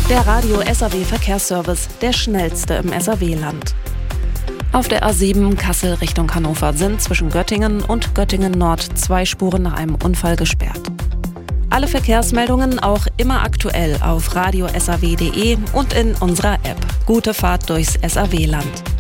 Der Radio SAW Verkehrsservice, der schnellste im SAW-Land. Auf der A7 Kassel Richtung Hannover sind zwischen Göttingen und Göttingen Nord 2 Spuren nach einem Unfall gesperrt. Alle Verkehrsmeldungen auch immer aktuell auf radiosaw.de und in unserer App. Gute Fahrt durchs SAW-Land.